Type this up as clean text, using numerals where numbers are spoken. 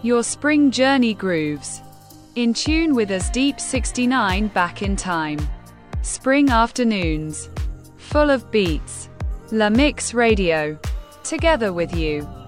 Your spring journey grooves. In tune with us, Deep 69 back in time. Spring afternoons. Full of beats. La Mix Radio. Together with you.